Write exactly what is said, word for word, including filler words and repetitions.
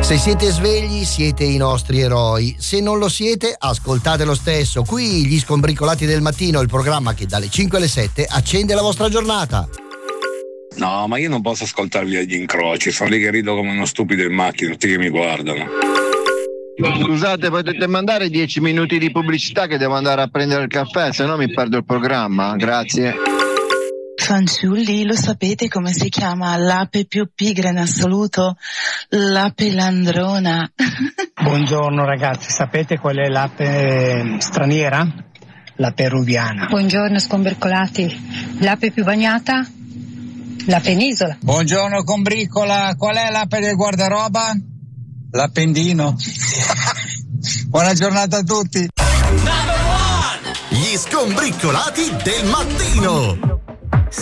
Se siete svegli, siete i nostri eroi. Se non lo siete, ascoltate lo stesso. Qui gli Scombricolati del mattino, il programma che dalle cinque alle sette accende la vostra giornata. No, ma io non posso ascoltarvi agli incroci, sono lì che rido come uno stupido in macchina, tutti che mi guardano. Scusate, potete mandare dieci minuti di pubblicità che devo andare a prendere il caffè, se no mi perdo il programma, grazie. Fanciulli, lo sapete come si chiama l'ape più pigra in assoluto? L'ape landrona. Buongiorno ragazzi, sapete qual è l'ape straniera? La peruviana. Buongiorno Scombricolati, l'ape più bagnata? La penisola. Buongiorno Combricola, qual è l'ape del guardaroba? L'appendino. Buona giornata a tutti. Gli Scombricolati del mattino.